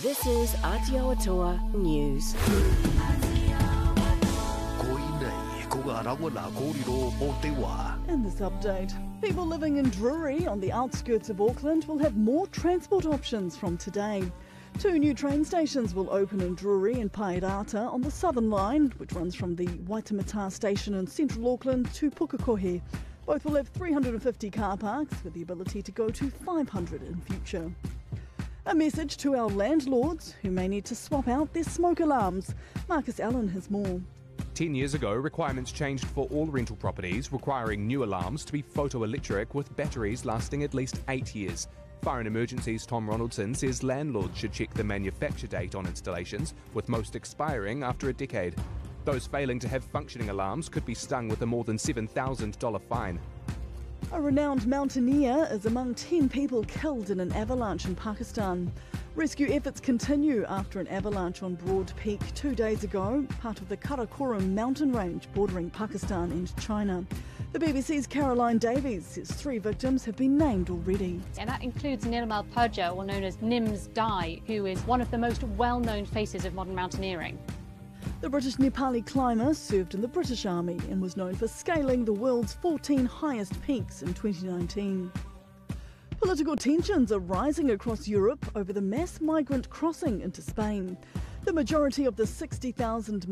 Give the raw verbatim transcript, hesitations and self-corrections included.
This is Aotearoa News. In this update, people living in Drury on the outskirts of Auckland will have more transport options from today. Two new train stations will open in Drury and Pairata on the Southern Line, which runs from the Waitemata station in central Auckland to Pukekohe. Both will have three hundred fifty car parks with the ability to go to five hundred in future. A message to our landlords who may need to swap out their smoke alarms. Marcus Allen has more. Ten years ago, requirements changed for all rental properties, requiring new alarms to be photoelectric with batteries lasting at least eight years. Fire and Emergencies Tom Ronaldson says landlords should check the manufacture date on installations, with most expiring after a decade. Those failing to have functioning alarms could be stung with a more than seven thousand dollars fine. A renowned mountaineer is among ten people killed in an avalanche in Pakistan. Rescue efforts continue after an avalanche on Broad Peak two days ago, part of the Karakoram mountain range bordering Pakistan and China. The B B C's Caroline Davies says three victims have been named already. And that includes Nirmal Purja, or known as Nims Dai, who is one of the most well-known faces of modern mountaineering. The British Nepali climber served in the British Army and was known for scaling the world's fourteen highest peaks in twenty nineteen. Political tensions are rising across Europe over the mass migrant crossing into Spain. The majority of the sixty thousand